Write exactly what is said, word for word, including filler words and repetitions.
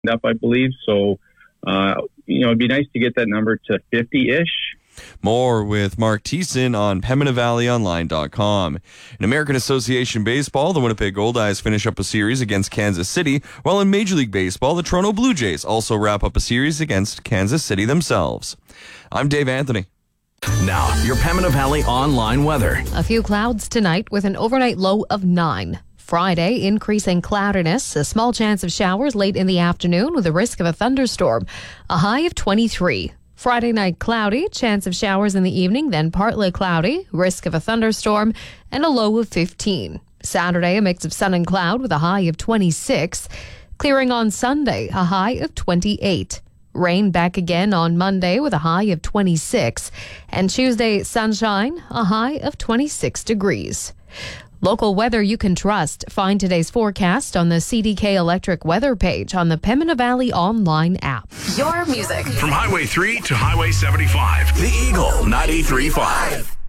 up, I believe. So, uh, you know, it'd be nice to get that number to fifty-ish. More with Mark Thiessen on Pembina Valley Online dot com. In American Association Baseball, the Winnipeg Goldeyes finish up a series against Kansas City, while in Major League Baseball, the Toronto Blue Jays also wrap up a series against Kansas City themselves. I'm Dave Anthony. Now, your Pembina Valley online weather. A few clouds tonight with an overnight low of nine. Friday, increasing cloudiness, a small chance of showers late in the afternoon with a risk of a thunderstorm, a high of twenty-three. Friday night cloudy, chance of showers in the evening, then partly cloudy, risk of a thunderstorm, and a low of fifteen. Saturday, a mix of sun and cloud with a high of twenty-six. Clearing on Sunday, a high of twenty-eight. Rain back again on Monday with a high of twenty-six. And Tuesday, sunshine, a high of twenty-six degrees. Local weather you can trust. Find today's forecast on the C D K Electric weather page on the Pembina Valley online app. Your music. From Highway three to Highway seventy-five. The Eagle ninety-three point five.